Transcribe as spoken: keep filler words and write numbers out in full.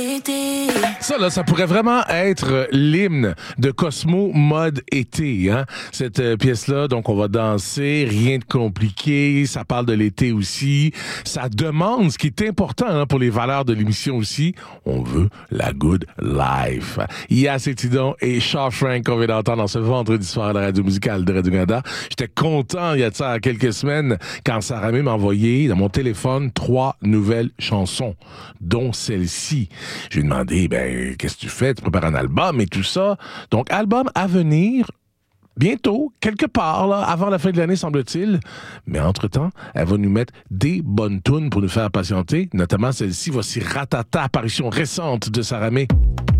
Ça, là, ça pourrait vraiment être l'hymne de Cosmo mode été, hein? Cette euh, pièce-là, donc on va danser, rien de compliqué, ça parle de l'été aussi, ça demande, ce qui est important hein, pour les valeurs de l'émission aussi, on veut la good life. Il y a Cétidon et Shaw Frank qu'on vient d'entendre dans ce vendredi soir à la radio musicale de Radio-Canada. J'étais content, il y a de ça quelques semaines, quand Sarah May m'a envoyé dans mon téléphone trois nouvelles chansons, dont celle-ci. Je lui ai demandé, ben, qu'est-ce que tu fais? Tu prépares un album et tout ça. Donc, album à venir bientôt, quelque part, là, avant la fin de l'année, semble-t-il. Mais entre-temps, elle va nous mettre des bonnes tunes pour nous faire patienter, notamment celle-ci. Voici Ratata, apparition récente de Sarah May.